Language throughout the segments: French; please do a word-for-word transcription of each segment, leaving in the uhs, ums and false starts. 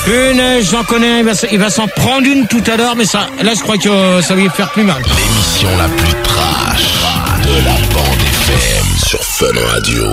Une, j'en connais, il va, il va s'en prendre une tout à l'heure, mais ça, là, je crois que euh, ça va lui faire plus mal. L'émission la plus trash de la bande F M sur Fun Radio.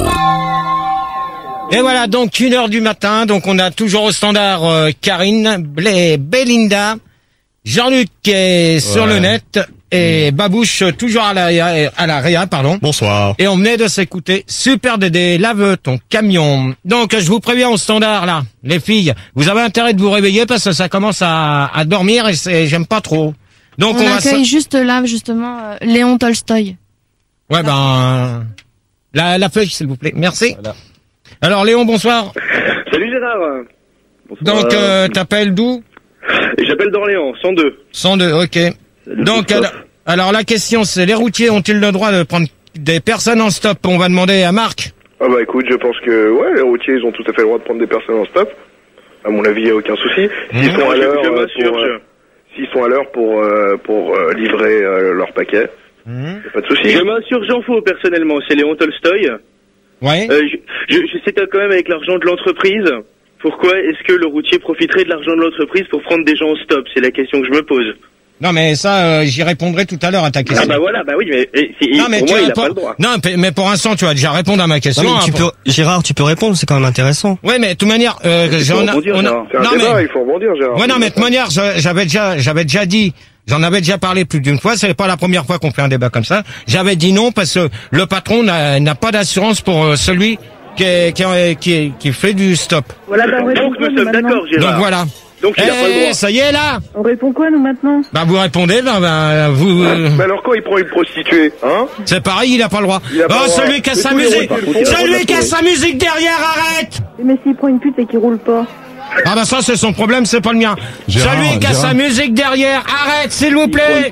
Et voilà, donc une heure du matin, donc on a toujours au standard euh, Karine, Blé, Belinda, Jean-Luc qui est ouais. sur le net et Babouche toujours à la, à la réa, pardon. Bonsoir. Et on venait de s'écouter Super Dédé, lave ton camion. Donc je vous préviens au standard là, les filles, vous avez intérêt de vous réveiller parce que ça commence à, à dormir et c'est, j'aime pas trop. Donc on, on accueille va juste là justement euh, Léon Tolstoï. Ouais ben la, la feuille s'il vous plaît, merci. Voilà. Alors Léon, bonsoir. Salut Gérard. Bonsoir. Donc euh, t'appelles d'où? J'appelle d'Orléans, cent deux. cent deux, ok. Salut. Donc alors, alors la question c'est, les routiers ont-ils le droit de prendre des personnes en stop? On va demander à Marc. Ah bah écoute, je pense que ouais, les routiers ils ont tout à fait le droit de prendre des personnes en stop. À mon avis, il n'y a aucun souci. S'ils mmh. sont à l'heure je, je pour, euh, s'ils sont à l'heure pour euh, pour euh, livrer euh, leur paquet, mmh. y a pas de souci. Je m'assure, j'en fous personnellement. C'est Léon Tolstoï. Ouais. Euh, je, je, je sais quand même avec l'argent de l'entreprise. Pourquoi est-ce que le routier profiterait de l'argent de l'entreprise pour prendre des gens en stop? C'est la question que je me pose. Non mais ça, euh, j'y répondrai tout à l'heure à ta question. Ah bah voilà, bah oui, mais et, et, non, mais pour tu moi, il a réponds... pas le droit. Non, mais pour l'instant, tu vas déjà répondre à ma question. Non, mais hein, tu pour... peux, Gérard, tu peux répondre, c'est quand même intéressant. Ouais, mais de toute manière, euh, j'en a, rebondir, on a... C'est un non, débat, mais... il faut rebondir, Gérard. Ouais, non, mais de toute manière, j'avais déjà, j'avais déjà dit, j'en avais déjà parlé plus d'une fois. C'est pas la première fois qu'on fait un débat comme ça. J'avais dit non parce que le patron n'a, n'a pas d'assurance pour euh, celui qui, est, qui, est, qui, est, qui fait du stop. Voilà, bah, donc nous sommes d'accord, Gérard. Donc voilà. Donc il eh, a pas le droit. Ça y est là. On répond quoi nous maintenant? Bah vous répondez, ben, ben vous. Euh... Mais alors quand il prend une prostituée, hein? C'est pareil, il a pas le droit. Il a pas oh le droit. celui qui a sa musique, celui qui a sa musique derrière, arrête. Mais s'il prend une pute et qu'il roule pas. Ah bah ça c'est son problème, c'est pas le mien. Gérard, celui qui a Gérard. sa musique derrière, arrête s'il vous plaît.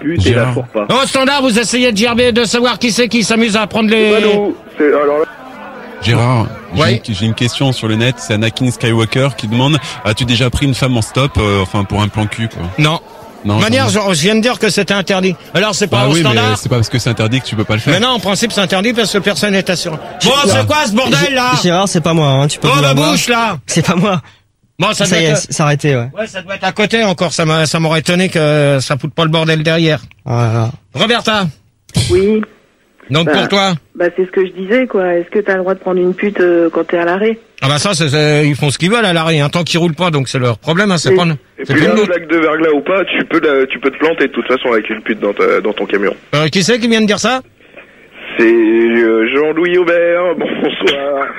Au standard, vous essayez de gerber, de savoir qui c'est qui s'amuse à prendre les. C'est alors là. Gérard, ouais. j'ai, j'ai une question sur le net, c'est Anakin Skywalker qui demande, as-tu déjà pris une femme en stop, euh, enfin pour un plan cul quoi? Non. De toute manière, je, je viens de dire que c'était interdit. Alors c'est pas ah au oui, standard. Mais c'est pas parce que c'est interdit que tu peux pas le faire. Mais non, en principe c'est interdit parce que personne n'est assuré. Bon, c'est quoi ce bordel là? Gérard, c'est pas moi, hein, tu peux oh, la bouche là. C'est pas moi. Bon, ça, ça doit y est, être... c'est arrêté, ouais. Ouais, ça doit être à côté encore. Ça m'a, ça m'aurait étonné que ça foute pas le bordel derrière. Voilà. Roberta. Oui. Donc bah, pour toi. Bah c'est ce que je disais quoi. Est-ce que t'as le droit de prendre une pute euh, quand t'es à l'arrêt? Ah bah ça, c'est, c'est, ils font ce qu'ils veulent à l'arrêt. Un temps qu'ils roulent pas, donc c'est leur problème. Hein, c'est et, pas. Et c'est puis là, nous. lac de verglas ou pas, tu peux, la, tu peux te planter de toute façon avec une pute dans, ta, dans ton camion. Euh, qui c'est qui vient de dire ça? C'est euh, Jean-Louis Aubert. Bonsoir.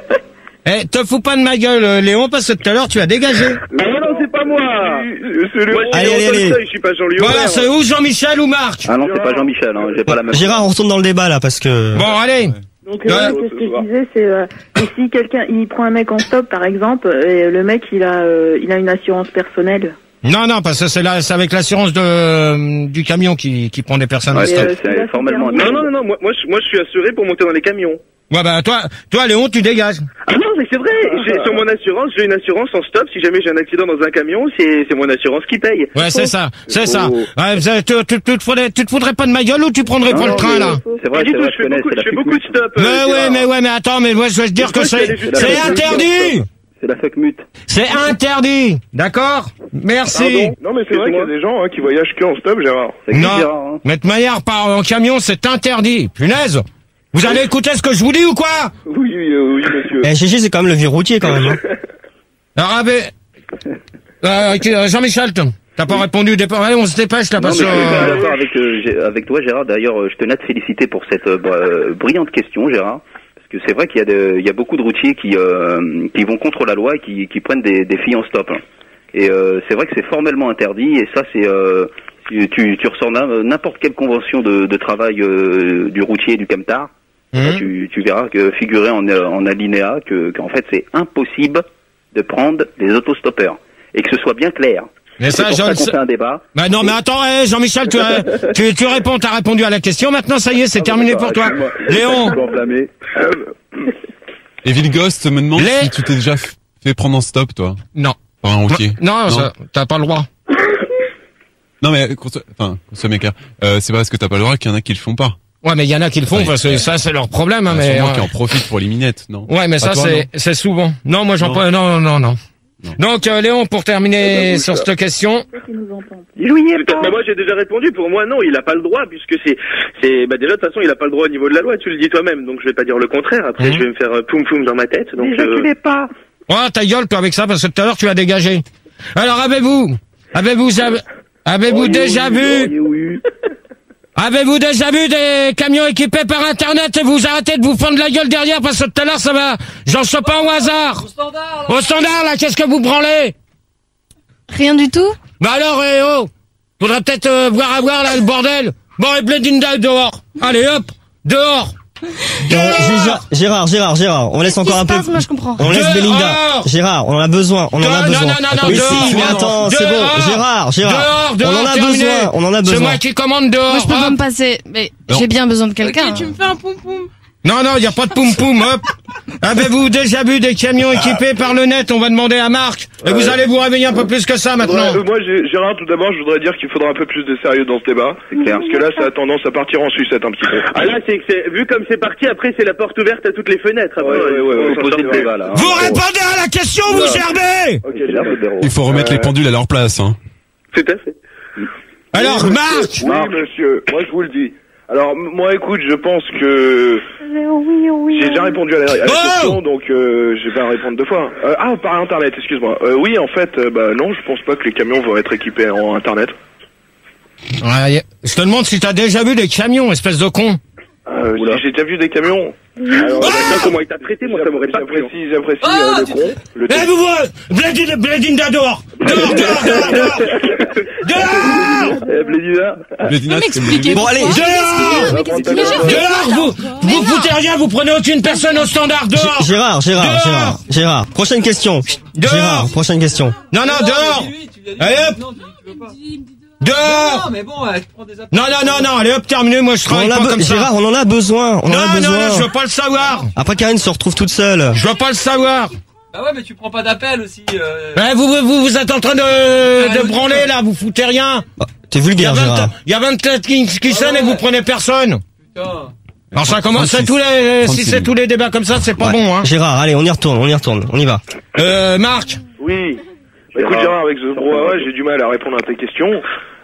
Eh, te fous pas de ma gueule, euh, Léon, parce que tout à l'heure tu as dégagé. Ah non, non, c'est pas moi. C'est le... Moi, je suis Léon Tolstoï, je suis pas Jean-Louis Aubert. Voilà, c'est ou Jean-Michel ou Marc. Ah non, c'est pas Jean-Michel, hein, j'ai pas la même. Gérard, on retourne dans le débat là parce que. Bon, allez. Donc euh, ouais, c'est ce que je disais, c'est euh, et si quelqu'un il prend un mec en stop par exemple, et le mec il a euh, il a une assurance personnelle. Non, non, parce que c'est là, c'est avec l'assurance de euh, du camion qui qui prend des personnes ouais, en stop. Euh, c'est formellement. Non, non, non, non, moi, moi, je, moi, je suis assuré pour monter dans les camions. Ouais, bah toi, toi, Léon, tu dégages. Ah non, mais c'est vrai. J'ai, sur mon assurance, j'ai une assurance en stop. Si jamais j'ai un accident dans un camion, c'est, c'est mon assurance qui paye. Ouais, c'est ça, c'est ça. Ouais, tu, tu, tu, tu, te foudrais, tu te foudrais pas de ma gueule ou tu prendrais non, pas non, le train là? C'est vrai, du c'est tout, vrai, je fais beaucoup, je fais beaucoup de stop. Mais euh, ouais, mais ouais, mais attends, mais moi je veux dire que c'est, c'est interdit. C'est la fuck mute. C'est interdit, d'accord? Merci. Non, mais c'est vrai qu'il y a des gens hein, qui voyagent que en stop, Gérard. Non, Gérard, hein. mais de manière par en camion, c'est interdit. Punaise. Vous allez écouter ce que je vous dis ou quoi? Oui, oui, euh, oui, monsieur. Eh, Gégé, c'est quand même le vieux routier quand même. Hein. Alors, euh, Jean-Michel, t'as pas répondu au départ. Allez, on se dépêche là, parce que. que... Je suis d'accord avec, euh, avec toi, Gérard. D'ailleurs, je tenais à te féliciter pour cette euh, brillante question, Gérard. Parce que c'est vrai qu'il y a, de, il y a beaucoup de routiers qui, euh, qui vont contre la loi et qui, qui prennent des, des filles en stop. Hein. Et euh, c'est vrai que c'est formellement interdit. Et ça, c'est... Euh, tu, tu ressors n'importe quelle convention de, de travail euh, du routier et du camtar. Mmh. Là, tu, tu verras que figurer en, en alinéa que qu'en fait c'est impossible de prendre des autostoppeurs et que ce soit bien clair. Mais ça, c'est pour je ça le qu'on sais. fait un débat. Bah non, mais attends, hey, Jean-Michel, tu, tu, tu réponds, t'as répondu à la question. Maintenant, ça y est, c'est ah, terminé pour toi. Léon. Et Vilgost me demande Les... si tu t'es déjà fait prendre en stop, toi. Non. Par un routier. Non, non. Ça, t'as pas le droit. Non, mais, enfin, ce mec, euh, c'est pas parce que t'as pas le droit qu'il y en a qui le font pas. Ouais, mais il y en a qui le font, ouais, parce que ça, c'est leur problème, hein, mais. Sûrement euh... qui en profitent pour les minettes, non? Ouais, mais pas ça, toi, c'est, c'est souvent. Non, moi, j'en peux, non, non, non. Donc, euh, Léon, pour terminer sur cette question. Oui, bah moi j'ai déjà répondu. Pour moi, non, il a pas le droit puisque c'est, c'est, bah déjà de toute façon, il a pas le droit au niveau de la loi. Tu le dis toi-même, donc je vais pas dire le contraire. Après, Mmh. je vais me faire euh, poum poum dans ma tête. Donc, Mais je euh... pas. Oh, ta gueule, toi, avec ça, parce que tout à l'heure, tu l'as dégagé. Alors, avez-vous, avez-vous, avez- avez-vous Oh, déjà oui, vu, oui, oui. avez-vous déjà vu des camions équipés par Internet et vous arrêtez de vous fendre la gueule derrière parce que tout à l'heure, ça va, j'en sais pas au hasard. Au standard, là. Au standard, là, qu'est-ce que vous branlez? Rien du tout? Bah alors, eh oh, faudrait peut-être euh, voir à voir, là, le bordel. Bon, et Bledinda, dehors. Allez, hop, dehors. Euh, Gérard, Gérard, Gérard, Gérard, on laisse Qu'est-ce encore qui un se peu. passe? Moi, je comprends. On laisse Dehors. Belinda. Gérard, on en a besoin, on en a Non, besoin. non, non, non, oui, dehors. si, mais attends, c'est bon. Dehors. Gérard, Gérard. Dehors, dehors, on en a terminé. besoin, on en a C'est besoin. moi qui commande dehors. Moi, je peux pas hop. me passer. Mais Non. j'ai bien besoin de quelqu'un. Tu me fais un poum poum. Non, non, il n'y a pas de poum-poum, hop. Avez-vous déjà vu des camions équipés par le net? On va demander à Marc. Et vous allez vous réveiller un peu plus que ça maintenant. Ouais, euh, moi, j'ai- Gérard, tout d'abord, je voudrais dire qu'il faudra un peu plus de sérieux dans ce débat. C'est clair. Parce que là, ça a tendance à partir en sucette un petit peu. Ah là, c'est, c'est vu comme c'est parti. Après, c'est la porte ouverte à toutes les fenêtres. Après, Ouais, ouais, ouais, ouais, faut Faut poser le sortir. débat là. hein. Vous répondez à la question, vous gerbez. Ok, C'est l'air de Gérard. Béraud. Il faut remettre les pendules à leur place. Hein. Tout à fait. Alors, Marc. Oui, monsieur, moi, je vous le dis. Alors, m- moi, écoute, je pense que j'ai déjà répondu à la, à la Oh question, donc euh, je vais pas répondre deux fois. Euh, ah, par Internet, excuse-moi. Euh, oui, en fait, euh, bah non, je pense pas que les camions vont être équipés en Internet. Ouais, je te demande si t'as déjà vu des camions, espèce de con. Euh, si j'ai déjà vu des camions. Alors, Ah, bah, comment il t'a traité, moi, ça m'aurait pas plu. j'apprécie, j'apprécie euh, le con. Le Eh, vous voyez, Bledinda, Bledinda dehors. Dehors, dehors, dehors, dehors. Dehors. Eh, Blédina. Bledina, c'est M'expliquez Bon, allez, pourquoi. Dehors. Mais qu'est-ce qu'il fait Dehors, vous, vous foutez rien, vous prenez aucune personne au standard, dehors. Gérard, Gérard, Dehors. Gérard, Gérard. Prochaine question. Dehors. Gérard, prochaine question. Non, non, dehors. Allez, hop. Dehors. mais bon, tu prends des appels. Non, non, non, non, allez hop, terminé, moi je On travaille en a pas be- comme ça. Gérard, on en a besoin, on en Non, a non, besoin. non, je veux pas le savoir. Après, Karine se retrouve toute seule. Je veux pas le savoir. Bah ouais, mais tu prends pas d'appel aussi. Euh... Eh, vous, vous, vous êtes en train de, de branler, là, vous foutez rien. Bah, T'es Il y a vulgaire, vingt, Gérard. il y a vingt-quatre qui, qui sonnent et vous prenez personne. Putain. Alors ça commence, c'est trente-six. tous les, si trente-six. c'est tous les débats comme ça, c'est pas Ouais. bon, hein. Gérard, allez, on y retourne, on y retourne, on y va. Euh, Marc. Oui. Bah, écoute, Gérard, avec ce brouhaha, j'ai du mal à répondre à tes questions.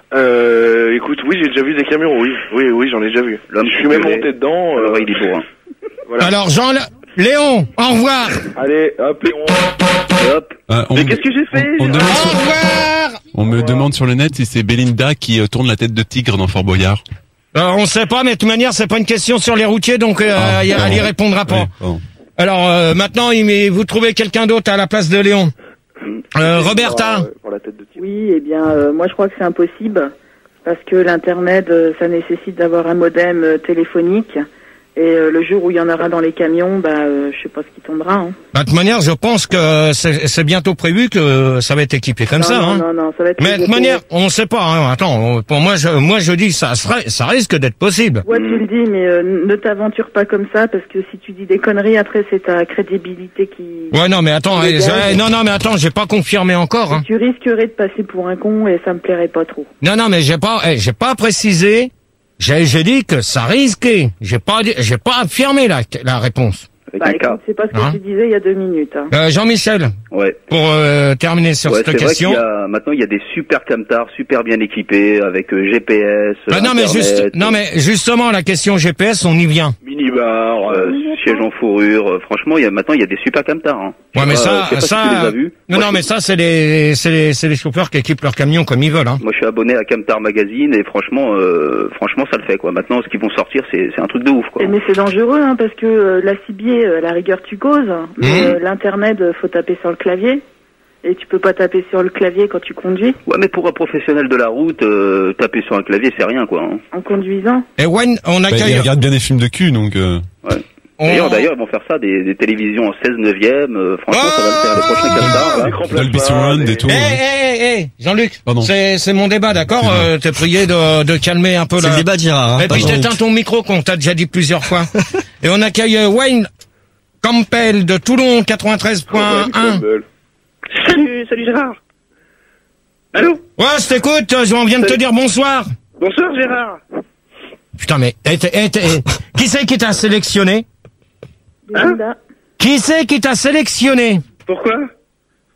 Euh, écoute, oui, j'ai déjà vu des camions, oui. Oui, oui, j'en ai déjà vu. L'homme Je suis même culé. monté dedans. euh, L'oreille des bourrins. voilà. Alors Jean, Léon, au revoir. Allez, hop, Léon. Hop. Euh, on, Mais qu'est-ce que j'ai fait on, on demande Au sur, revoir. on me demande sur le net si c'est Belinda qui euh, tourne la tête de tigre dans Fort Boyard. Euh, on sait pas, mais de toute manière, c'est pas une question sur les routiers, donc euh, Ah, y a- elle y pardon. répondra pas. Oui, pardon. Alors euh, maintenant, il, mais vous trouvez quelqu'un d'autre à la place de Léon. Euh, Roberta. Pour, euh, pour la tête de tigre. Oui, eh bien, euh, moi je crois que c'est impossible parce que l'internet, euh, ça nécessite d'avoir un modem euh, téléphonique. Et euh, le jour où il y en aura dans les camions, bah, euh, je sais pas ce qui tombera. Hein. Bah, de toute manière, je pense que c'est c'est bientôt prévu que ça va être équipé comme non, ça. non, hein. non, non, ça va être. Mais de toute manière, on sait pas. Hein. Attends, pour moi, je, moi je dis ça serait, ça risque d'être possible. Ouais, tu le dis, mais euh, ne t'aventure pas comme ça parce que si tu dis des conneries, après c'est ta crédibilité qui. Ouais, non, mais attends, qui eh, dégage. eh, non, non, mais attends, j'ai pas confirmé encore. Hein. Tu risquerais de passer pour un con et ça me plairait pas trop. Non, non, mais j'ai pas, eh, j'ai pas précisé. J'ai, j'ai dit que ça risquait. J'ai pas, dit- j'ai pas affirmé la, la réponse. Avec Bah un écoute, cas. c'est pas ce que Hein tu disais il y a deux minutes. Hein. Euh, Jean-Michel, Ouais. pour euh, terminer sur Ouais, cette c'est vrai question. qu'il y a, maintenant, il y a des super camtars, super bien équipés, avec euh, G P S, Bah non, mais Internet, juste, non, mais justement, la question G P S, on y vient. Minibar. euh, siège en fourrure. euh, franchement, il y a, maintenant, il y a des super camtars. Hein. Ouais, mais Euh, ça, je sais pas si tu les ça, as vus. non, Moi, non, je- mais ça, c'est les, c'est les, c'est les chauffeurs qui équipent leur camion comme ils veulent, hein. Moi, je suis abonné à Camtar Magazine et franchement, euh, franchement, ça le fait, quoi. Maintenant, ce qu'ils vont sortir, c'est, c'est un truc de ouf, quoi. Et mais c'est dangereux hein, parce que euh, la cibier, euh, à la rigueur tu causes, mais Mmh. euh, l'internet, euh, faut taper sur le clavier. Et tu peux pas taper sur le clavier quand tu conduis, Ouais, mais pour un professionnel de la route, euh, taper sur un clavier, c'est rien, quoi. Hein. en conduisant. Et Wayne, on Bah, accueille. il regarde bien des films de cul, donc. Euh... Ouais. on- D'ailleurs, d'ailleurs, ils vont faire ça, des, des télévisions en seize neuvième. Euh, franchement, ça va le faire les prochains camtars, là. Écran Dolby plasma, Surround des- et tout. Eh, hein. eh, eh, Jean-Luc, Pardon. c'est, c'est mon débat, d'accord? Excuse-moi. Euh, t'es prié de, de calmer un peu C'est la. le débat de Gérard. Hein, Et pas puis Jean-Luc. t'éteins ton micro qu'on t'a déjà dit plusieurs fois. Et on accueille euh, Wayne Campbell de Toulon quatre-vingt-treize point un. Salut, salut Gérard. Allô? Ouais, je t'écoute, euh, on vient de te dire bonsoir. Bonsoir Gérard. Putain, mais eh, t'es- eh, t'es- eh, qui c'est qui t'a sélectionné? Belinda. Qui c'est qui t'a sélectionné? Pourquoi?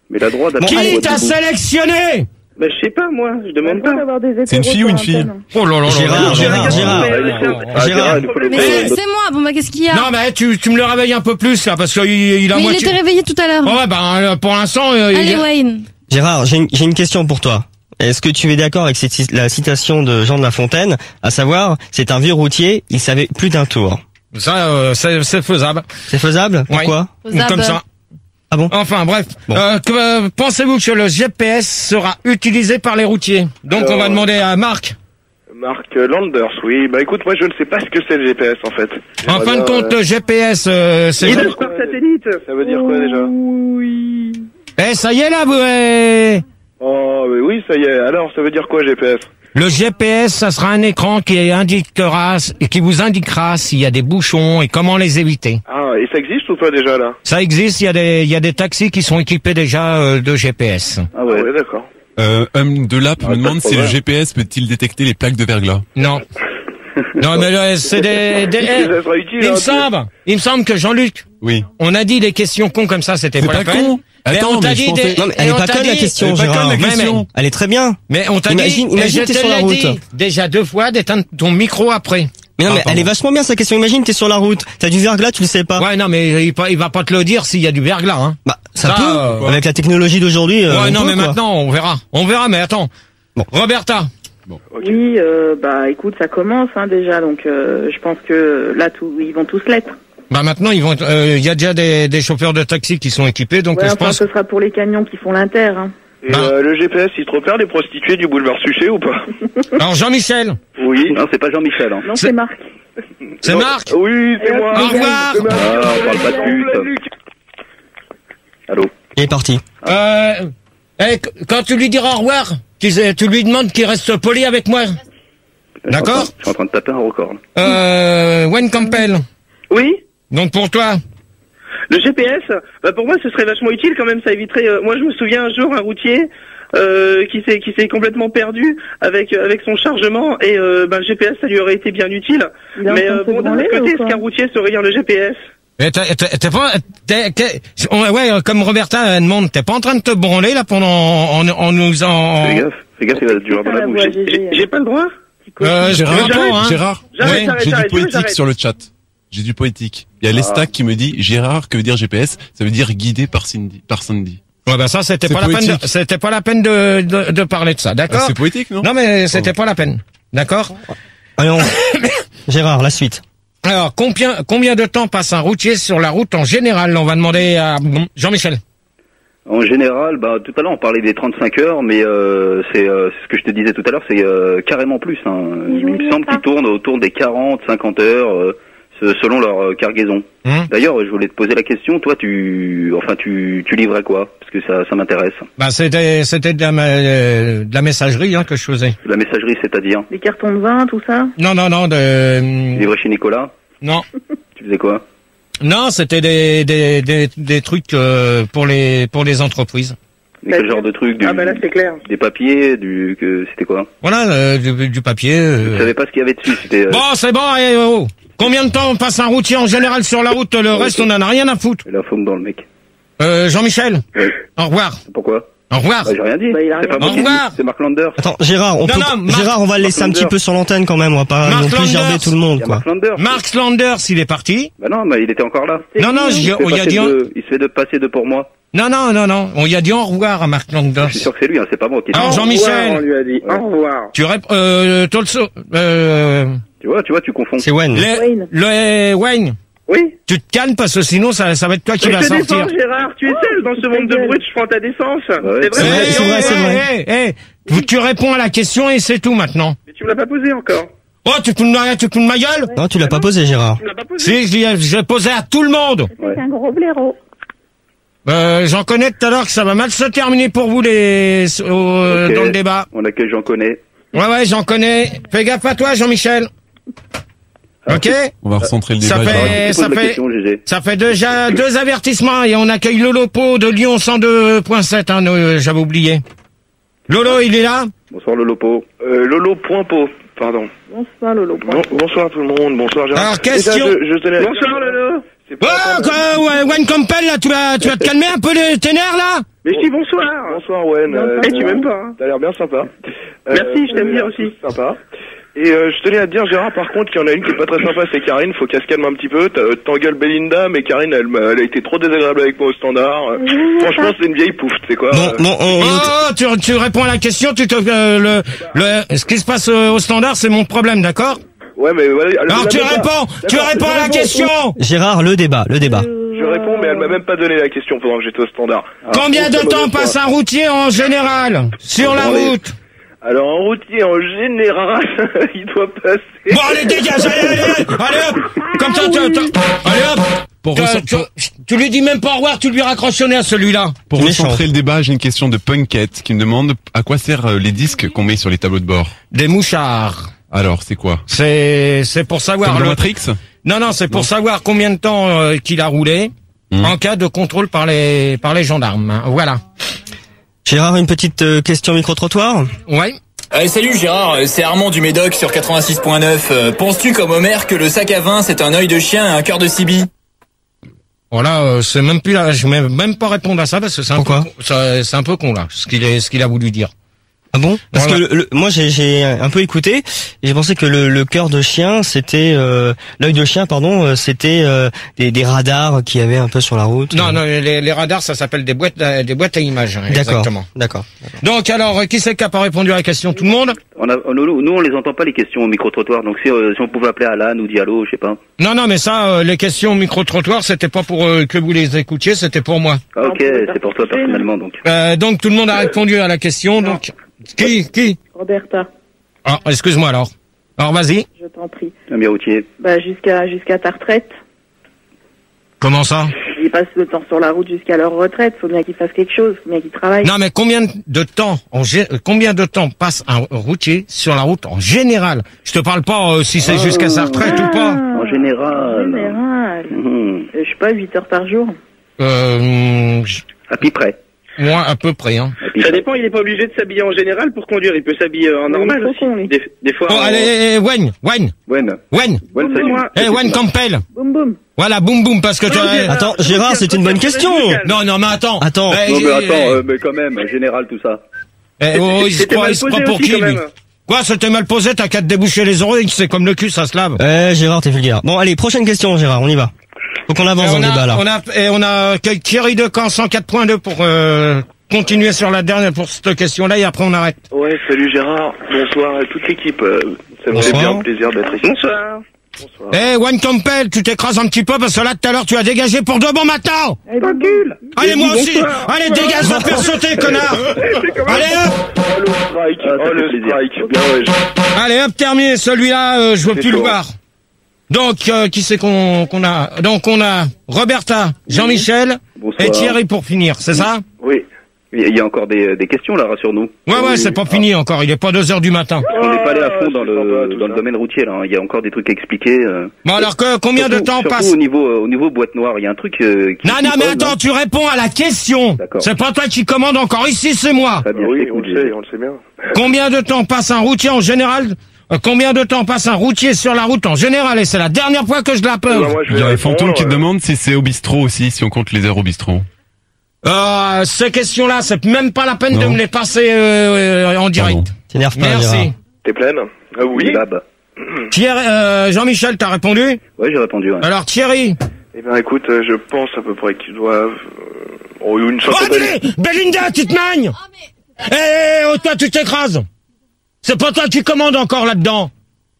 Mais la droite... Qui t'a sélectionné? Bah, je sais pas, moi, je demande pas. C'est une fille ou une fille? Oh là là, Gérard, Gérard, Gérard. Gérard, il faut le Mais c'est moi. Bon bah qu'est-ce qu'il y a? Non, mais tu, tu me le réveilles un peu plus, là, parce qu'il il a Mais il moitié... était réveillé tout à l'heure. Oh, ouais, ben, pour l'instant... Euh, Allez il... Wayne. Gérard, j'ai une, j'ai une question pour toi. Est-ce que tu es d'accord avec cette, la citation de Jean de La Fontaine, à savoir, c'est un vieux routier, il savait plus d'un tour. Ça, euh, c'est, c'est faisable. C'est faisable? Pourquoi? Ouais. Comme ça. Ah bon? Enfin, bref. Bon. Euh, que, euh, pensez-vous que le G P S sera utilisé par les routiers? Donc, Alors, on va demander à Marc. Marc Landers, oui. Bah écoute, moi je ne sais pas ce que c'est le G P S en fait. En fin de Euh, compte, le G P S, euh, c'est... Il est par satellite. Ça veut dire quoi déjà? Oui. Eh, ça y est, là, vous... eh, Oh, mais oui, ça y est. Alors, ça veut dire quoi G P S? Le G P S, ça sera un écran qui indiquera, et qui vous indiquera s'il y a des bouchons et comment les éviter. Ah, et ça existe ou pas déjà là? Ça existe, il y a des, il y a des taxis qui sont équipés déjà euh, de G P S. Ah ouais, ouais d'accord. Euh, homme de l'app Ah, me pas demande de si le problème. G P S peut-il détecter les plaques de verglas. Non. Non, mais là, c'est des, des eh, Ça sera utile, il hein, me semble, il me semble que Jean-Luc, Oui. on a dit des questions cons comme ça, c'était C'est pas, pas la peine. con. Mais Attends, on t'a mais je dit pensais- des, Non, mais elle et est on pas t'a conne la dit- question, Elle est pas Gérard. conne, la Ouais, mais- question. Elle est très bien. Mais on t'a Imagine- dit, imagine et je t'es te sur la l'ai route. dit déjà deux fois d'éteindre ton micro après. Mais non, Ah, mais elle pardon. est vachement bien sa question. Imagine, t'es sur la route, t'as du verglas, tu le sais pas. Ouais, non, mais il, il va pas te le dire s'il y a du verglas, hein. Bah, ça, Ça, peut. euh, Avec la technologie d'aujourd'hui. euh, Ouais, on non, peut, mais quoi. maintenant, on verra. On verra, mais attends. Bon. Roberta. Oui, euh, bah écoute, ça commence hein, déjà, donc euh, je pense que là, tout, ils vont tous l'être. Bah maintenant, ils vont. Il euh, y a déjà des, des chauffeurs de taxi qui sont équipés, donc Ouais, je enfin, pense. ce sera pour les camions qui font l'inter. Hein. Et Bah. euh, le G P S, il te repère les prostituées du boulevard Suchet ou pas? Alors Jean-Michel, Oui. Non, c'est pas Jean-Michel. Hein. Non, C'est- c'est Marc. c'est Non. Marc. Oui, c'est Et moi. hop, Au revoir. C'est Marc. Ah, on parle pas de pute. Luc. Allô? Il est parti. Euh, eh, qu- quand tu lui diras au revoir, tu, sais- tu lui demandes qu'il reste poli avec moi. D'accord. Je suis en train de taper un record. là. Euh, Wayne Campbell. Oui. Donc pour toi. Le G P S, bah pour moi ce serait vachement utile quand même, ça éviterait. euh, moi je me souviens un jour un routier euh, qui s'est qui s'est complètement perdu avec euh, avec son chargement et euh, bah, le G P S ça lui aurait été bien utile. Il est en Mais train de euh, se bon d'un branler, autre côté, ou est-ce quoi qu'un routier saurait lire le G P S? Mais t'es, t'es, t'es pas, t'es, t'es- on- ouais, comme Roberta elle demande, t'es pas en train de te branler là pendant en, en nous en. Fais gaffe, fais gaffe, il va du dans Ça, la la bouche. voix, G G, J'ai j'ai pas le droit. Euh, Gérard, je réponds, hein. Gérard, J'arrête, ouais, j'arrête, j'ai du j'arrête, poétique j'arrête. sur le chat. J'ai du poétique. Il y a l'Estac qui me dit Gérard, que veut dire G P S? Ça veut dire guidé par Cindy, par Sandy. Ouais, bah ça c'était C'est pas la peine. poétique. De, c'était pas la peine de, de, de parler de ça, Ah, d'accord? c'est poétique, non? Non mais c'était pas la peine, d'accord? Allez, on... Gérard, la suite. Alors combien combien de temps passe un routier sur la route en général? On va demander à Jean-Michel. En général, bah, tout à l'heure on parlait des trente-cinq heures, mais euh, c'est euh, c'est ce que je te disais tout à l'heure, c'est euh, carrément plus. Hein. Il me semble qu'ils tournent autour des quarante, cinquante heures, euh, se- selon leur euh, cargaison. Hum. D'ailleurs, je voulais te poser la question, toi, tu, enfin, tu, tu livrais quoi? Parce que ça, ça m'intéresse. Bah c'était c'était de la, ma- euh, de la messagerie hein, que je faisais. La messagerie, c'est-à-dire Les cartons de vin, tout ça. Non non non de livrer chez Nicolas. non Tu faisais quoi? non c'était des des des, des trucs euh, pour les pour les entreprises. Mais quel genre de truc? Du, Ah bah là c'est clair. Des papiers, du, que c'était quoi? Voilà euh, du, du papier. Je euh. savais pas ce qu'il y avait dessus. C'était. euh, Bon c'est bon. Eh, oh. Combien de temps passe un routier en général sur la route? Le reste on en a rien à foutre. La faune dans le mec. Euh, Jean-Michel. Ouais. Au revoir. Pourquoi? Au revoir. Bah, j'ai rien dit. Bah, il a c'est rien pas moi dit. qui Au revoir. dis, c'est Mark Landers. Attends, Gérard, on Non, peut, non, Marc- Gérard, on va le laisser un Marc petit peu sur l'antenne quand même. On va pas Marc non plus gerber Landers. tout le monde, Il y a quoi. Mark Landers. Mark Slanders, il est parti. Bah non, mais il était encore là. Non, non, j'y- Il se fait on y a passer dit. un- de- il se fait de passer de pour moi. Non, non, non, non. On y a dit au revoir à Mark Landers. Je suis sûr que c'est lui, hein, c'est pas moi qui. Alors, Au revoir, Jean-Michel. on lui a dit au revoir. Tu réponds, euh, Tolso, euh, Tu vois, tu vois, tu confonds. C'est Wayne. le, Wayne. le, Wayne. Oui. Tu te calmes parce que sinon ça, ça va être toi qui Mais vas je te sortir. défends Gérard, tu es seul dans ce monde de brutes, je prends ta défense. ouais. C'est C'est vrai. vrai, Eh, c'est vrai, eh, c'est vrai. eh, eh, eh, tu réponds à la question et c'est tout maintenant. Mais tu me l'as pas posé encore. Oh, tu te fous de ma, tu te fous de ma gueule? Non, tu l'as pas posé, Gérard. Tu me l'as pas posé. Si, je l'ai- je l'ai posé à tout le monde. Ouais. C'est un gros blaireau. Euh, j'en connais tout à l'heure que ça va mal se terminer pour vous les, euh, Ok. dans le débat. On accueille, j'en connais. Ouais, ouais, j'en connais. Fais gaffe à toi, Jean-Michel. Ok? On va recentrer le Ça débat. fait- Gérard. Eh, Tu ça poses la fait- question, G G. Ça fait déjà deux avertissements et on accueille Lolo Po de Lyon cent deux point sept, hein, euh, j'avais oublié. Lolo, il est là? Bonsoir le Lopo. Euh, Lolo point po, pardon. Bonsoir, Lolo. Bon, bonsoir tout le monde, bonsoir Gérard. Alors, Déjà, question- je, je tenais à- Bonsoir Lolo. C'est pas Oh, attendre. quoi, ouais, Wayne Campbell, là, tu vas, tu vas te calmer un peu les tes nerfs, là? Mais je dis bonsoir. Bonsoir, Wen. Euh, Eh, tu m'aimes pas, hein. T'as l'air bien sympa. Merci, je t'aime bien t'as l'air aussi. Sympa. Et euh, je tenais à te dire, Gérard, par contre, qu'il y en a une qui est pas très sympa, c'est Karine. Faut qu'elle se calme un petit peu. T'as- T'engueules Belinda, mais Karine, elle, m'a- elle a été trop désagréable avec moi au standard. Euh, Franchement, c'est une vieille pouffe, tu sais quoi. Bon, euh, bon, on, on- Oh, tu, tu réponds à la question, tu te, euh, le, le, ce qui se passe euh, au standard, c'est mon problème, d'accord? Ouais, mais voilà. elle- Alors elle tu m'a même réponds, pas- tu D'accord, réponds je à la réponds. question. Gérard, le débat, le débat. Je réponds, mais elle m'a même pas donné la question pendant que j'étais au standard. Alors, Combien bon, de c'est temps mauvaise passe foi. un routier en général sur la Attendez. route? Alors, en routier, en général, il doit passer... Bon, allez, dégage, allez, allez, allez, allez hop. Comme ça, tu, tu- allez hop. Pour, Tu, recen- tu, tu lui dis même pas au revoir, tu lui raccroches au nez à celui-là. pour Méchant. recentrer le débat, j'ai une question de Punkette qui me demande à quoi servent euh, les disques qu'on met sur les tableaux de bord. Des mouchards. Alors, c'est quoi? C'est, c'est pour savoir Comme dans le- Matrix? Non, non, c'est pour savoir combien de temps euh, qu'il a roulé Hmm. en cas de contrôle par les par les gendarmes. hein. Voilà. Gérard, une petite euh, question micro-trottoir. Ouais. Allez, salut Gérard, c'est Armand du Médoc sur quatre-vingt-six point neuf. Euh, Penses-tu comme Homer que le sac à vin c'est un œil de chien et un cœur de Sibylle? Voilà, euh, c'est même plus là, je vais même pas répondre à ça parce que c'est un Pourquoi peu, con- ça- c'est un peu con là, ce qu'il est, ce qu'il a voulu dire. Ah bon? Parce Voilà. que le- le- moi j'ai j'ai un peu écouté et j'ai pensé que le, le cœur de chien c'était euh, l'œil de chien pardon euh, c'était euh, des, des radars qu'il y avait un peu sur la route. Non, non, les, les radars, ça s'appelle des boîtes, à- des boîtes à images. hein, D'accord. Exactement. D'accord. Donc alors, euh, qui c'est qui a pas répondu à la question? Tout le monde? On a, nous, nous, on les entend pas les questions au micro-trottoir, donc si, euh, si on pouvait appeler Alan ou Diallo, je sais pas. Non, non, mais ça, euh, les questions micro-trottoir, c'était pas pour euh, que vous les écoutiez, c'était pour moi. Ah, ok, c'est pour toi personnellement, donc. Euh, donc tout le monde a répondu à la question. Donc qui, qui? Roberta, Ah, excuse-moi alors. Alors vas-y. je t'en prie. Un bien routier. Bah, jusqu'à jusqu'à ta retraite. Comment ça? Ils passent le temps sur la route jusqu'à leur retraite. Faut bien qu'ils fassent quelque chose. Faut bien qu'ils travaillent. Non, mais combien de temps, en gé- euh, combien de temps passe un routier sur la route en général? Je te parle pas euh, si c'est jusqu'à sa retraite ou pas. Ah, En général. En général. Mhm. Euh, je sais pas, huit heures par jour. Euh, je- À peu près. moi à peu près. Hein. À peu Ça près. dépend, il est pas obligé de s'habiller en général pour conduire. Il peut s'habiller en Oui, normal faut aussi. qu'on, oui. Des, des fois. Bon, en- allez, Wayne, Wayne, Wen. Wayne. Wen, salut. Moi, Eh, Wayne Campbell. Boum boum. Voilà, boum boum, parce que tu Oui, as... Attends, Gérard, c'est une bonne question. Non, non, mais attends. Attends. Eh, Non, mais eh, attends, euh, mais quand même, en général, tout ça. eh, oh, il se C'était croit, mal il se posé croit pour aussi, qui, quand lui? même. Quoi, c'était mal posé, t'as qu'à te déboucher les oreilles, c'est comme le cul, ça se lave. Eh Gérard, t'es vulgaire. Bon allez, prochaine question Gérard, on y va. Faut qu'on avance Et dans on le a, débat là. on a, et on a que Thierry Decamp, cent quatre point deux pour euh, continuer sur la dernière, pour cette question-là, et après on arrête. Ouais, salut Gérard. Bonsoir à toute l'équipe. Euh, Ça me fait Bonsoir. bien plaisir d'être ici. Bonsoir. Bonsoir. Eh, Wayne Campbell, tu t'écrases un petit peu, parce que là, tout à l'heure, tu as dégagé pour de bon matin. Allez, boum, boum. Allez, moi aussi. bonsoir. Allez, dégage, va faire sauter, connard. Allez, hop. Oh le strike, Ah, ça oh fait le plaisir. strike. Bien ouais. je- Allez, hop, terminé. Celui-là, euh, je veux C'est plus le chaud. voir. Donc, euh, qui c'est qu'on qu'on a? Donc, on a Roberta, Jean-Michel Bonsoir. et Thierry pour finir, c'est ça? Oui. Il y a encore des, des questions là, rassure-nous. Ouais, ouais, c'est pas fini encore. Il est pas deux heures du matin. On n'est pas allé à fond dans c'est sympa, le tout dans le ça. domaine routier là. hein. Il y a encore des trucs à expliquer. euh. Bon, alors que combien de Surtout- temps surtout passe? au niveau euh, au niveau boîte noire, il y a un truc euh, qui. Non, qui non, mais pose, attends, hein. tu réponds à la question. D'accord. C'est pas toi qui commande encore ici, c'est moi. Très bien, je Oui, t'écoute, on le sait, Gilles. on le sait bien. Combien de temps passe un routier en général? euh, Combien de temps passe un routier sur la route en général? Et c'est la dernière fois que je la Eh ben, pose. moi, je Il y vais a un fantôme qui te répondre, demande si c'est au bistrot aussi, si on compte les heures au bistrot. Euh, ces questions-là, c'est même pas la peine Non. de me les passer euh, euh, en direct. Pardon. T'énerve pas Merci. Gérard. euh, T'es pleine? Ah oui. Bab. Thierry, euh, Jean-Michel, t'as répondu? Ouais, j'ai répondu. Ouais. Alors Thierry. Eh ben écoute, euh, je pense à peu près qu'ils doivent... Euh, oh, une Oh, centaine... allez, Belinda, tu te magnes. Eh, eh, oh, toi, tu t'écrases. C'est pas toi qui commande encore là-dedans.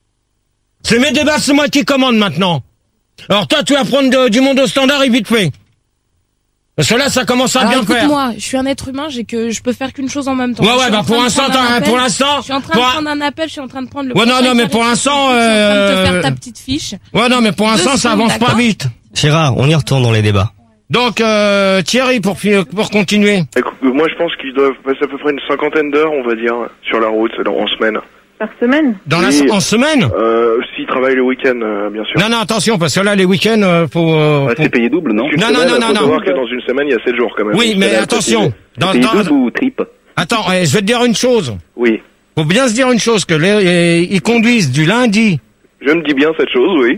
C'est mes débats, c'est moi qui commande maintenant. Alors toi, tu vas prendre de- du monde au standard et vite fait. Parce que là, ça commence à Alors, bien faire. écoute-moi, je suis un être humain, j'ai que je peux faire qu'une chose en même temps. Ouais, Je ouais, suis bah en pour train de l'instant, prendre un t'as- appel. pour l'instant, Je suis en train pour de un- prendre un appel, je suis en train de prendre le Ouais, non, prochain non, mais carré pour de l'instant, discussion, je suis en train de te euh, faire ta petite fiche. Ouais, non, mais pour l'instant, Deux ça secondes, avance pas d'accord. vite. Gérard, on y retourne dans les débats. Donc, euh, Thierry, pour, fi- pour continuer. Écoute, euh, moi, je pense qu'ils doivent passer à peu près une cinquantaine d'heures, on va dire, sur la route, en semaine. Par semaine. Dans la, Oui. en semaine? Euh, s'ils travaillent le week-end, euh, bien sûr. Non, non, attention, parce que là, les week-ends, euh, faut, euh, Ouais, faut- c'est payé double, non? Une Non, non, semaine, non, non, faut non. savoir que dans une semaine, il y a sept jours quand même. Oui, Je mais tenais à le attention. préciser. Dans, Payé dans- double ou triple? Attends, eh, je vais te dire une chose. Oui. Faut bien se dire une chose, que les, eh, ils conduisent du lundi, Je me dis bien cette chose, oui.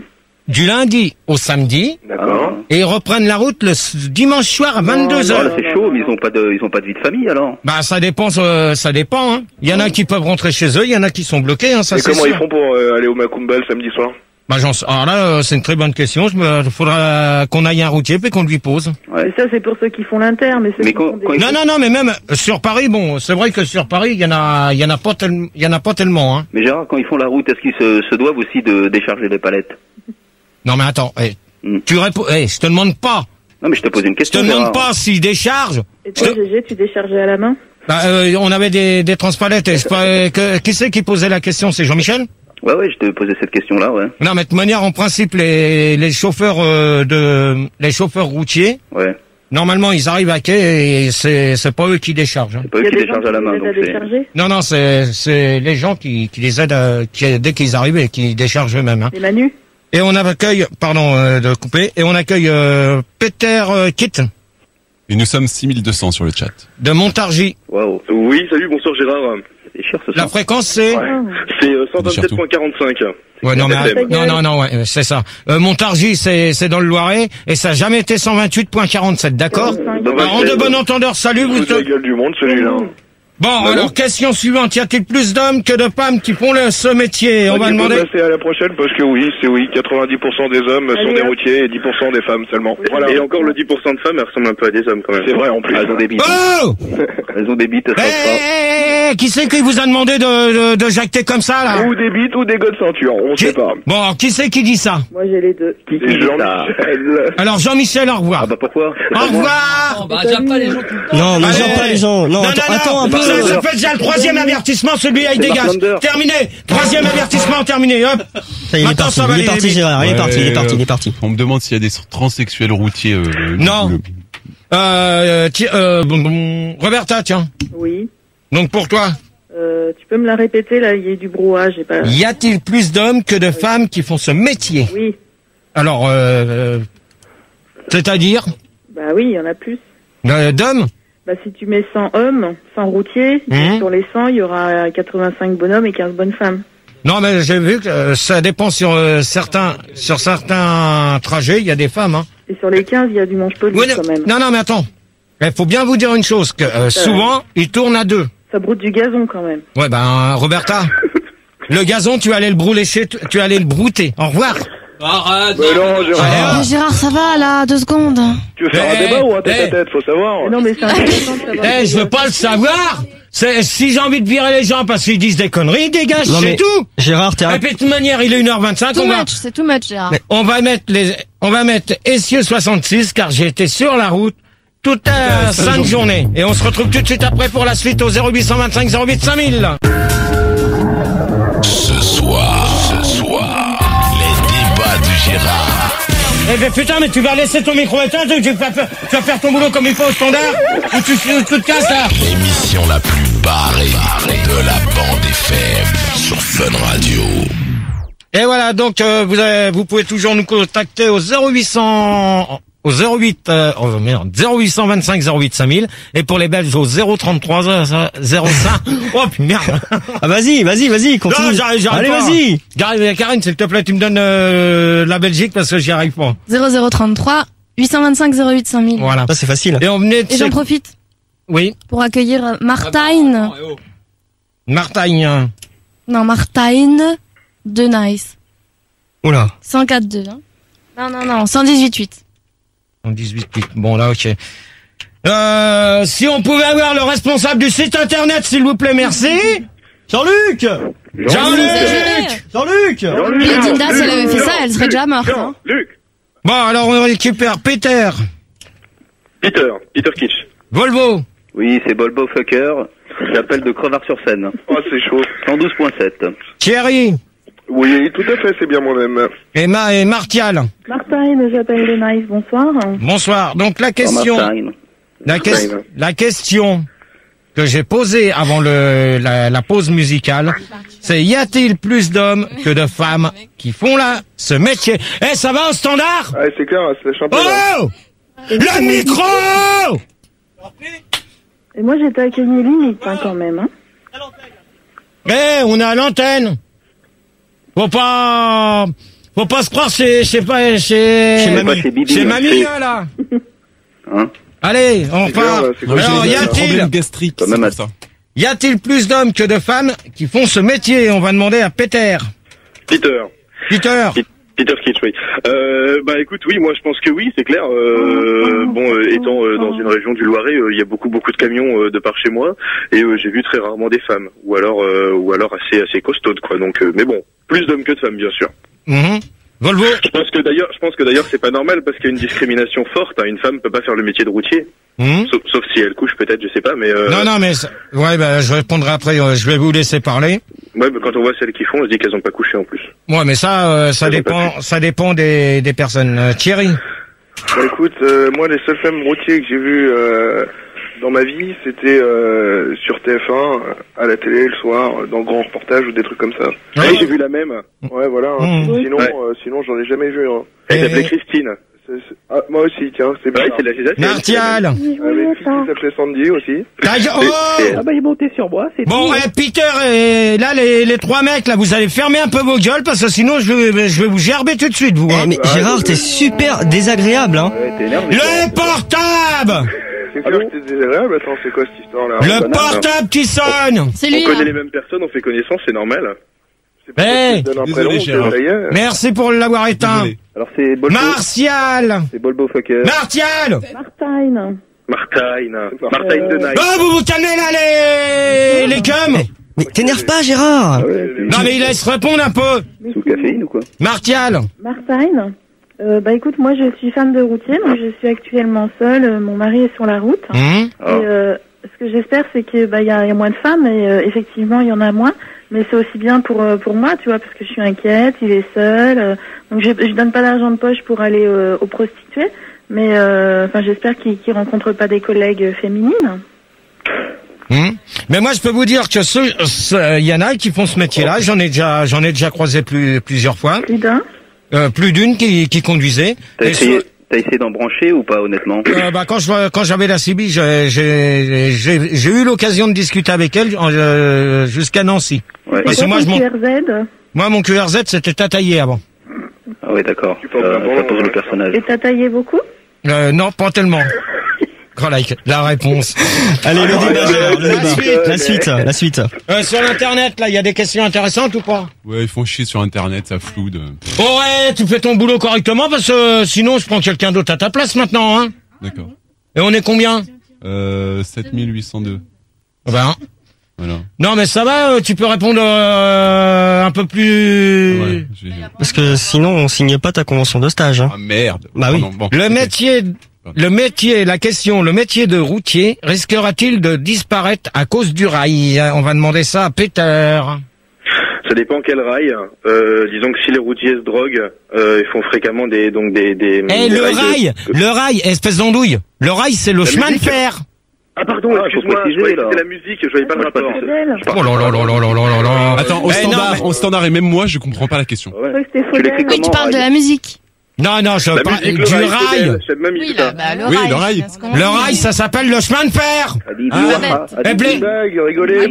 du lundi au samedi. D'accord. Et ils reprennent la route le s- dimanche soir à vingt-deux Oh, heures. là, c'est chaud, mais ils ont pas de, ils ont pas de vie de famille alors. Bah ça dépend, euh, ça dépend. Hein. Il y en a qui peuvent rentrer chez eux, il y en a qui sont bloqués. Hein, ça Et c'est comment sûr. ils font pour euh, aller au Macumba le samedi soir? Bah j'en sais- alors là, euh, c'est une très bonne question. Il faudra qu'on aille à un routier puis qu'on lui pose. Mais ça, c'est pour ceux qui font l'inter, mais ceux Mais qui quand- font des... quand ils- Non, non, non, mais même euh, sur Paris, bon, c'est vrai que sur Paris, il y en a, il y en a pas tellement, il y en a pas tellement. Hein. Mais Gérard, quand ils font la route, est-ce qu'ils se, se doivent aussi de décharger les palettes? Non, mais attends, eh, Hmm. tu réponds, eh, je te demande pas, Non, mais je te pose une je te question. demande Gérard. pas s'ils déchargent. Et toi, G G, tu déchargeais à la main? Bah, euh, on avait des, des transpalettes. Et c'est pas, euh, que, qui c'est qui posait la question? C'est Jean-Michel? Ouais, ouais, je te posais cette question-là, ouais. Non, mais de toute manière, en principe, les, les chauffeurs euh, de, les chauffeurs routiers, Ouais. normalement, ils arrivent à quai et c'est, c'est pas eux qui déchargent. hein. C'est pas eux Il y a qui des gens déchargent à la qui main, les donc aident à c'est. décharger? Non, non, c'est, c'est les gens qui, qui les aident à, qui, dès qu'ils arrivent et qui déchargent eux-mêmes. Hein. Les Manu? Et on accueille, pardon euh, de couper, et on accueille euh, Peter euh, Kitt Et nous sommes six mille deux cents sur le chat. de Montargis. Waouh. Oui, salut, bonsoir Gérard. C'est cher ce La soir. fréquence c'est Ouais. C'est euh, cent vingt-sept virgule quarante-cinq. ouais, non mais F M. non non non ouais, c'est ça. Euh, Montargis c'est c'est dans le Loiret et ça a jamais été cent vingt-huit virgule quarante-sept, d'accord? quarante-cinq. Bah, bah, Alors, en c'est- de bon entendeur, salut vous. Fous de la gueule du monde celui-là. Bon, Bah, alors non. question suivante, y a-t-il plus d'hommes que de femmes qui font le, ce métier? On Ouais, va tu peux demander. passer à la prochaine parce que oui, c'est oui, quatre-vingt-dix pour cent des hommes sont Allez, des hop. routiers et dix pour cent des femmes seulement. Voilà. Et encore le dix pour cent de femmes, elles ressemblent un peu à des hommes quand même. C'est vrai en plus. Elles ont des bites. Oh Elles ont des bites, elles Eh, savent pas. eh, eh, qui c'est qui vous a demandé de, de, de jacter comme ça là? Ou des bites ou des gars de ceinture, on Qui- sait pas. Bon, alors, qui c'est qui dit ça? Moi, j'ai les deux. Qui qui Et dit ça? Jean-Michel. Alors Jean-Michel, au revoir. Ah bah pourquoi? C'est Au pas moi. revoir. Non, bah, j'aime pas les gens tout le temps. Non, ne Allez. gère pas les gens. Non, attends, attends un peu. Ça, ça fait déjà le troisième avertissement, celui-là, il C'est dégage. Mark Lander. Terminé. Troisième avertissement, terminé. Hop. Ça y est, il est Maintenant, parti, ça va il est aller parti vite. Gérard, il est Ouais, parti, il est parti, euh, il est parti. On me demande s'il y a des transsexuels routiers. Euh, Non. le- Euh, ti- euh, bon, bon, Roberta, tiens. Oui. Donc pour toi, Euh, tu peux me la répéter, là, il y a du brouhaha, j'ai pas... y a-t-il plus d'hommes que de femmes qui font ce métier? Oui. Alors, euh, euh, c'est-à-dire Bah oui, il y en a plus. euh, d'hommes? Bah si tu mets cent hommes, cent routiers, Mhm. sur les cent, il y aura quatre-vingt-cinq bonhommes et quinze bonnes femmes. Non, mais j'ai vu que euh, ça dépend sur euh, certains sur certains trajets, il y a des femmes. Hein. Et sur les quinze, il y a du manche-poli Oui, quand même. non, non, mais attends. Il faut bien vous dire une chose, que euh, souvent, ils tournent à deux. Ça broute du gazon quand même. Ouais, ben, Roberta, le gazon, tu allais le brûler chez, t- tu allais le brouter. Au revoir. Arrête. Mais non, Gérard. Allez, Euh, Gérard, ça va là, deux secondes. Tu veux faire Eh, un débat ou un eh. tête-à-tête, faut savoir. Mais non, mais c'est intéressant de savoir. Eh, je veux pas le savoir. C'est, si j'ai envie de virer les gens parce qu'ils disent des conneries, ils dégagent, Non, c'est mais- tout. Gérard, t'es Et un... puis de toute manière, il est une heure vingt-cinq, Too on va, much, c'est too much, Gérard. on va mettre les, on va mettre Essieux soixante-six, car j'ai été sur la route toute la sainte journée. Et on se retrouve tout de suite après pour la suite au zéro huit cent vingt-cinq zéro huit cinq mille. Ce soir, ce soir, les débats du Gérard. Eh ben putain, mais tu vas laisser ton micro éteint, tu tu vas faire, tu vas faire ton boulot comme il faut au standard, ou tu, tu te casses là. L'émission la plus barrée de la bande F M sur Fun Radio. Et voilà, donc euh, vous avez, vous pouvez toujours nous contacter au zéro huit cents, au zéro huit, euh, oh merde, zéro huit cent vingt-cinq zéro huit cinq mille, et pour les Belges au zéro trente-trois zéro cinq. Oh puis merde. Ah, vas-y, vas-y, vas-y, continue. Non, j'arrive, j'arrive Allez, pas. vas-y. Karine, Karine, s'il te plaît, tu me donnes euh, la Belgique parce que j'y arrive pas. zéro zéro trente-trois huit cent vingt-cinq zéro huit cinq mille. Voilà. Ça, c'est facile. Et on venait de Et j'en chez- profite Oui, pour accueillir Martine. Martagne. Non, Martine de Nice. Oula. cent quatre deux. Hein. Non, non, non, cent dix-huit huit. En dix-huit huit. Bon, là, ok. Euh, si on pouvait avoir le responsable du site internet, s'il vous plaît, merci. Jean-Luc Jean-Luc. Jean-Luc Et Dinda, si elle avait fait ça, elle serait déjà morte. Hein. Luc. Bon, alors on récupère Peter. Peter. Peter Kitsch. Volvo. Oui, c'est Bolbo Fucker. J'appelle de Crevard-sur-Seine. Oh, c'est chaud. cent douze virgule sept. Thierry. Oui, tout à fait, c'est bien moi-même. Et, Ma et Martial. Martine, j'appelle de Nice, bonsoir. Bonsoir. Donc la question, Martine. la, que- la question que j'ai posée avant le, la, la pause musicale, c'est y a-t-il plus d'hommes que de femmes qui font là ce métier? Eh, ça va au standard? Ah, c'est clair, c'est champion. Oh! Le micro! Et moi, j'étais à Cagny limite, hein, quand même. Hein. Eh, on est à l'antenne. Faut pas, faut pas se croire chez, chez pas, chez, Chez mamie. Pas chez Bibi, chez hein, mamie, c'est- hein, là. Hein Allez, on C'est clair, part. là, c'est Moi, Alors, j'ai y des problèmes a-t-il, gastriques, Quand c'est même, pour ça. y a-t-il plus d'hommes que de femmes qui font ce métier? On va demander à Peter. Peter. Peter. Peter Kitsch, oui. Euh, bah écoute, oui, moi je pense que oui, c'est clair. Euh, bon, euh, étant euh, dans une région du Loiret, euh, il y a beaucoup beaucoup de camions euh, de par chez moi, et euh, j'ai vu très rarement des femmes, ou alors euh, ou alors assez assez costaudes, quoi. Donc, euh, mais bon, plus d'hommes que de femmes, bien sûr. Mhm. Volvo. Je pense que d'ailleurs, je pense que d'ailleurs c'est pas normal parce qu'il y a une discrimination forte. Hein. Une femme peut pas faire le métier de routier, Mhm. sauf, sauf si elle couche peut-être, je sais pas, mais euh, Non, non, mais, ça- ouais, bah, je répondrai après, euh, je vais vous laisser parler. ouais, mais quand on voit celles qui font, on se dit qu'elles ont pas couché en plus. Ouais, mais ça, euh, ça Elles ont dépend, ça dépend des, des personnes. Euh, Thierry. Bah écoute, euh, moi les seuls femmes routiers que j'ai vus euh, dans ma vie, c'était euh, sur T F un, euh, à la télé le soir, euh, dans grands reportages ou des trucs comme ça. Ouais. Oui, j'ai vu la même. Ouais, voilà. hein. Mmh. Sinon, Ouais. euh, sinon j'en ai jamais vu. Hein. Elle Et- s'appelait Christine. C'est- c'est- Ah, moi aussi, tiens, c'est Ouais, bizarre. c'est la c'est la- c'est la- Martial. Avec une fille qui s'appelait Sandy aussi. Ta gueule- Oh c'est- Ah bah il montait sur moi, c'est Bon, tout. eh, Peter et là, les, les trois mecs, là, vous allez fermer un peu vos gueules parce que sinon, je vais, je vais vous gerber tout de suite, vous. Eh, Hein. mais Gérard, t'es super désagréable, hein. Ouais, t'es énervé. Le portable. C'est clair que t'es désagréable. Attends, c'est quoi cette histoire-là Le portable qui sonne. C'est On lui, connaît hein. les mêmes personnes, on fait connaissance, c'est normal. C'est pas Hey, parce que tu te donnes un désolé, prénom que Gérard. ça y est. Merci pour l'avoir éteint. Désolé. Alors c'est Bolbo. Martial. C'est Bolbo Fucker. Martial. Martine. Martine. Martine de Night. Oh, vous vous calmez là, les, les cums. Mais t'énerve pas, Gérard. Ah ouais, Non, mais il laisse répondre un peu. c'est sous caféine ou quoi? Martial. Martine. Euh, bah écoute, moi je suis femme de routier, donc je suis actuellement seule. euh, Mon mari est sur la route. Hum. Ah. Et euh, ce que j'espère, c'est que bah il y a, il y a moins de femmes, et euh, effectivement il y en a moins. Mais c'est aussi bien pour euh, pour moi, tu vois, parce que je suis inquiète. Il est seul, euh, donc je je donne pas d'argent de poche pour aller euh, aux prostituées. Mais euh, enfin, j'espère qu'il qu'il rencontre pas des collègues féminines. Hum. Mais moi, je peux vous dire que ceux, ceux- il y en a qui font ce métier-là. J'en ai déjà, j'en ai déjà croisé plus, plusieurs fois. Plus d'un. Euh, plus d'une qui, qui conduisait. T'as Et essayé, sur- t'as essayé d'en brancher ou pas, honnêtement? euh, bah, quand je, quand j'avais la C B, j'ai, j'ai, j'ai, j'ai eu l'occasion de discuter avec elle euh, jusqu'à Nancy. Ouais. Parce C'est que quoi moi, je ton m'en- Q R Z? Moi, mon Q R Z, c'était tataillé avant. Ah ouais, d'accord. Tu penses Ça, vraiment, ça pose ouais. le personnage. Et t'as taillé beaucoup? Euh, non, pas tellement. Voilà la réponse. Allez, le débat, Gérard, le La débat. suite. La suite, la suite. Euh, sur l'internet, là, il y a des questions intéressantes ou pas? Ouais, ils font chier sur Internet, ça floude. Oh ouais, tu fais ton boulot correctement parce que euh, sinon je prends quelqu'un d'autre à ta place maintenant, hein. D'accord. Et on est combien? Euh, sept mille huit cent deux. Ah ben, Voilà. non mais ça va, euh, tu peux répondre euh, un peu plus. Ouais, j'ai... Parce que sinon, on signe pas ta convention de stage, hein. Ah merde. Bah oui. Pardon, bon, Le ok. métier, le métier, la question, le métier de routier risquera-t-il de disparaître à cause du rail? On va demander ça à Peter. Ça dépend quel rail. Euh, disons que si les routiers se droguent, euh, ils font fréquemment des donc des des. Eh, des le rails de- rail, le rail, espèce d'andouille. Le rail, c'est le La chemin musique. de fer. Ah pardon, Ah, excuse-moi, faut je croyais préciser, que là. c'était la musique, je voyais pas le Moi, je rapport. passe- Faudel. Oh là là là là là là là là. Attends, au Eh, non, standard, mais- au standard et même moi, je comprends pas la question. Je crois que c'était Tu l'écris Faudel. Oui, tu comment, parles de rail la musique. Non, non, je La parle musique, le du rail. rail. Faudel, j'ai même mis Oui, ça. là, bah, le Oui, rail. le rail. c'est ce qu'on Le dit. rail, ça s'appelle le chemin de fer. Adi, Ah, Adi, bête. Adi, Eh, Adi, blé. Blague, rigolez.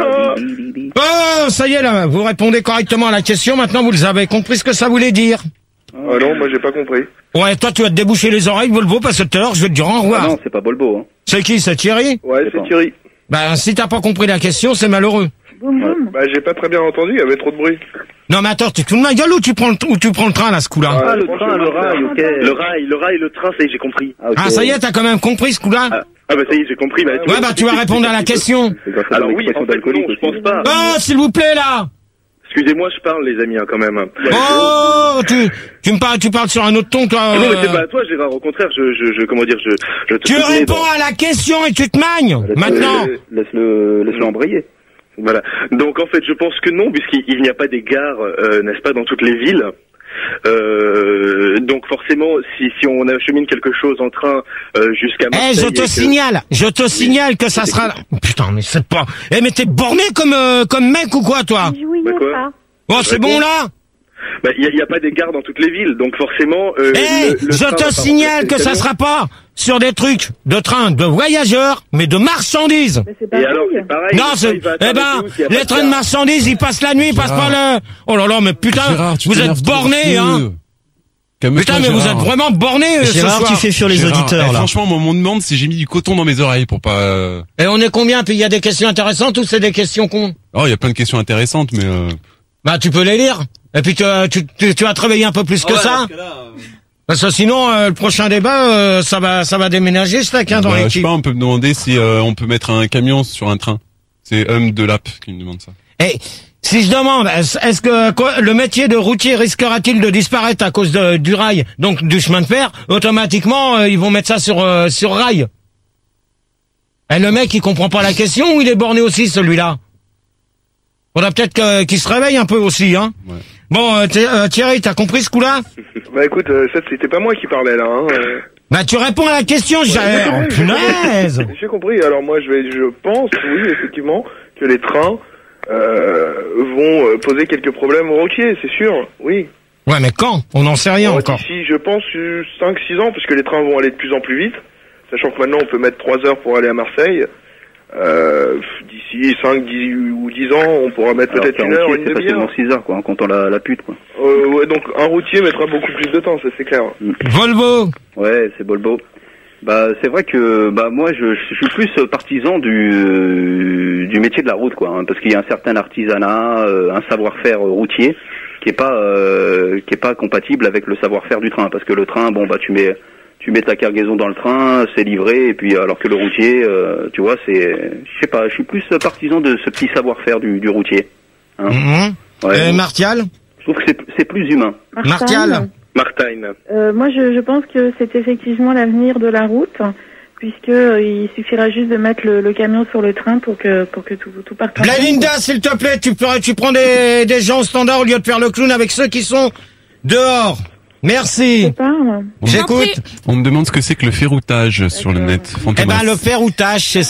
Oh, ça y est, là, vous répondez correctement à la question. Maintenant, vous avez compris ce que ça voulait dire. Ah non, moi j'ai pas compris. Ouais, toi, tu vas te déboucher les oreilles, Volvo, parce que tout à l'heure, je vais te dire au Ah revoir. non, c'est pas Bolbo, hein. C'est qui, c'est Thierry? Ouais, C'est c'est pas. Thierry. Ben, si t'as pas compris la question, c'est malheureux. Boum boum. Bah j'ai pas très bien entendu, il y avait trop de bruit. Non, mais attends, tu te fous de ma gueule ou tu prends le, ou tu prends le train, là, ce coup-là? Ah, le franchement, train, le c'est- rail, ok. Le rail, le rail, le train, ça y est, j'ai compris. Ah, ok. Ah, ça y est, t'as quand même compris ce coup-là? Ah, ah bah ça y est, j'ai compris. Bah, Ouais, bah, tu vas répondre à la question. C'est grâce à Alors oui, l'expression en fait, non, d'alcoolique je aussi. pense pas. Oh, s'il vous plaît, là! Excusez-moi, je parle, les amis, hein, quand même. Oh, tu, tu me parles, tu parles sur un autre ton, toi. Ah non, mais c'est euh. pas à toi, Gérard. Au contraire, je, je, je comment dire, je, je te Tu soutenais réponds dans- à la question et tu te magnes. Laisse-le- Maintenant. Laisse-le, laisse-le embrayer. Voilà. Donc en fait, je pense que non, puisqu'il il n'y a pas des gares, euh, n'est-ce pas, dans toutes les villes. Euh, donc forcément, si, si on achemine quelque chose en train euh, jusqu'à Eh, Marseille... je et te que- signale, je te signale que ça sera... Oh, putain, mais c'est pas... Eh, mais t'es borné comme euh, comme mec ou quoi, toi? Jouiez Bah, quoi pas. Oh, c'est bon, là? Bah, il n'y a, il y a pas des gares dans toutes les villes, donc forcément... Euh, Eh, le- le je train va te pas signale remplacer que le ça camion. sera pas... sur des trucs de train de voyageurs, mais de marchandises. Mais c'est Et pareil. alors, c'est pareil. Non, c'est, il va eh attendre ben, tout, s'il y a pas les de trains de gare. marchandises, ils passent la nuit, ils passent pas Gérard. le... Oh là là, mais putain, Gérard, tu vous t'énerves êtes trop, bornés, hein. vieux. Calme-toi, Putain, mais vous Gérard. êtes vraiment bornés, euh, ce Gérard, soir. tu fais fuir les Gérard, auditeurs, eh, là. Franchement, moi, on me demande si j'ai mis du coton dans mes oreilles pour pas... euh, Et on est combien? Puis il y a des questions intéressantes ou c'est des questions cons? Oh, il y a plein de questions intéressantes, mais... Euh... Bah, tu peux les lire. Et puis tu, tu, tu, tu vas te réveiller un peu plus que ça. Parce que sinon, euh, le prochain débat, euh, ça va, ça va déménager, ce taquin, dans bah, je sais l'équipe. pas, on peut me demander si euh, on peut mettre un camion sur un train. C'est Hum de Lap qui me demande ça. Et si je demande, est-ce est-ce que quoi, le métier de routier risquera-t-il de disparaître à cause de, du rail, donc du chemin de fer? Automatiquement, euh, ils vont mettre ça sur euh, sur rail. Et le mec, il comprend pas la question ou il est borné aussi, celui-là? Faudra peut-être que- qu'il se réveille un peu aussi, hein. Ouais. Bon, euh, Thi- euh, Thierry, t'as compris ce coup-là? Bah écoute, euh, ça c'était pas moi qui parlais là. Hein. euh. Bah, tu réponds à la question, j'ai... j'ai Oh, compris, j'ai punaise! compris. J'ai compris. Alors moi, je vais, je pense, oui, effectivement, que les trains euh, vont euh, poser quelques problèmes aux routiers, c'est sûr. Oui. Ouais, mais quand? On n'en sait rien Bon, encore. D'ici, je pense, cinq six ans, parce que les trains vont aller de plus en plus vite, sachant que maintenant on peut mettre trois heures pour aller à Marseille. Euh, D'ici cinq dix ou dix ans, on pourra mettre Alors peut-être qu'un une heure, routier, une c'est demi-heure. facilement six heures, quoi, en comptant la, la pute, quoi. Euh, ouais, donc un routier mettra beaucoup plus de temps, ça c'est clair. Volvo! Ouais, c'est Bolbo. Bah, c'est vrai que bah moi, je, je suis plus partisan du euh, du métier de la route, quoi, hein, parce qu'il y a un certain artisanat, euh, un savoir-faire routier qui est pas euh, qui est pas compatible avec le savoir-faire du train, parce que le train, bon bah tu mets tu mets ta cargaison dans le train, c'est livré, et puis alors que le routier, euh, tu vois, c'est, je sais pas, je suis plus partisan de ce petit savoir-faire du, du routier. Hein. Mmh. Ouais, Et bon. Martial? Je trouve que c'est c'est plus humain. Martial? Martine. Euh, moi, je, je pense que c'est effectivement l'avenir de la route, puisque euh, il suffira juste de mettre le, le camion sur le train pour que pour que tout, tout parte. en Blalinda, s'il te plaît, tu, peux- tu prends des, des gens au standard au lieu de faire le clown avec ceux qui sont dehors. Merci. Parle. J'écoute. On me demande ce que c'est que le ferroutage sur le net. Eh Fantomas. ben, le ferroutage, c'est